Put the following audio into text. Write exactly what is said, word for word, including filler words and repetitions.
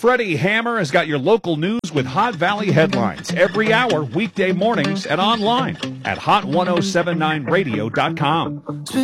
Freddie Hammer has got your local news with Hot Valley headlines every hour, weekday mornings, and online at hot ten seventy-nine radio dot com.